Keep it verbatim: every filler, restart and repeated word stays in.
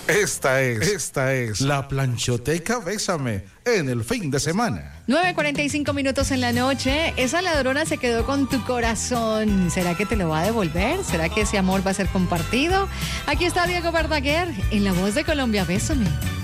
Esta es, esta es la planchoteca Bésame en el fin de semana. nueve cuarenta y cinco minutos en la noche. Esa ladrona se quedó con tu corazón. ¿Será que te lo va a devolver? ¿Será que ese amor va a ser compartido? Aquí está Diego Verdaguer en La Voz de Colombia. Bésame.